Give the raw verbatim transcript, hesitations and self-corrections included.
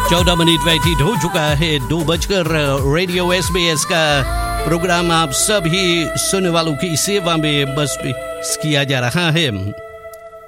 चौदह मिनट व्यतीत हो चुका है दो बजकर रेडियो एसबीएस का प्रोग्राम आप सभी सुनने वालों की सेवा में बस किया जा रहा है।